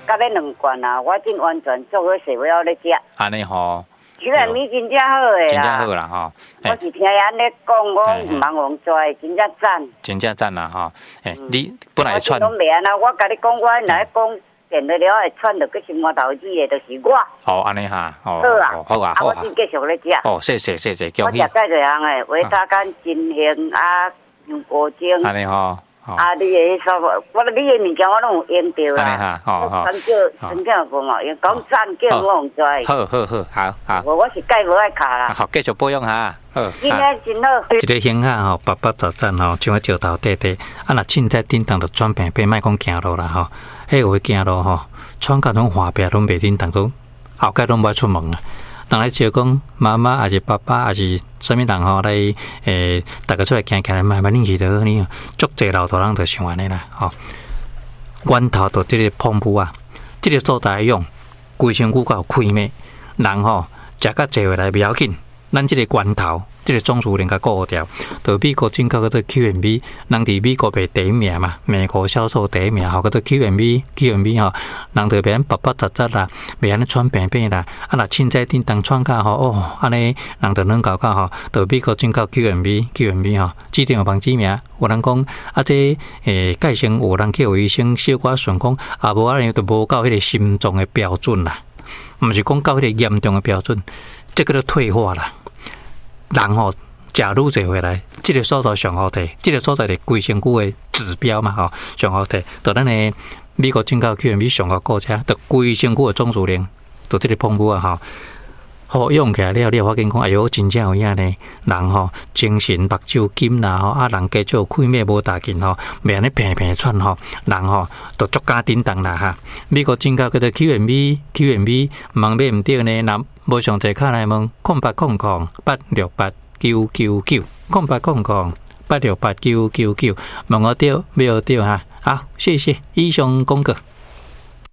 到咧2罐啊，我真完全做好势要咧食。 安尼吼。 米真正好诶啦， 真正好啦吼。 我是听人咧讲，我唔茫往做，真正赞。 真正赞啦吼。你本来串。 我拢袂安啦，我甲你讲，我来讲电话了会串到去心肝头子诶，就是我。 哦，安尼哈。哦。 好啊，我先继续咧食。 哦，谢谢， 我食介侪样诶，维他干、金杏啊、香果精。 安尼吼。 啊，你诶说，你诶物件我拢有用着啦。 安尼哈，好。 真正无嘛，用讲赞叫我用做。 好。 我是介无爱卡啦。 好，继续保养哈。好。 今天真好。 一个乡下吼，白白杂杂吼，像个石头块块，啊，若凊彩叮当就喘病病，莫讲行路啦吼。迄有行路吼，喘到拢滑壁，拢袂叮当，都后盖拢无出门啊。人来招讲妈妈，还是爸爸，还是啥物人吼来大家出来行来，慢慢恁去倒呢？足济老大人就想安尼啦，吼。源头就即个澎湖啊，即个所在用规身躯够开咩？人吼食甲济回来袂要紧，咱即个源头。即个种植能甲顾掉，就美国进口嗰个 QMB， 人伫美国排第一名嘛，美国销售第一名，吼，嗰个 QMB 吼，人就变白白杂杂啦，袂安尼喘病病啦，啊若凊彩叮当喘甲吼，哦，安尼人就能搞到吼，就美国进口 QMB 吼，指定有榜指名，有人讲啊，这介生有人去有医生小可顺讲，啊无安尼就无到迄个心脏的标准啦，毋是讲到迄个严重的标准，这个都退化啦。人吼食愈侪回来，即个所在上好摕，即个所在是规身躯的指标嘛吼，上好摕。就咱的美国进口 QMB 上好顾者，就规身躯的总数量，就即个澎湖啊吼，好用起来了，你发现讲，哎哟，真正有影呢。人吼精神目睭金啦吼，啊人加少开咩无大劲吼，袂安尼平平喘吼，人吼就足加叮当啦哈。美国进口叫做 QMB，问买毋对呢，若无上侪卡来问0800868999，0800868999，问我对，买我对哈。好，谢谢以上公告。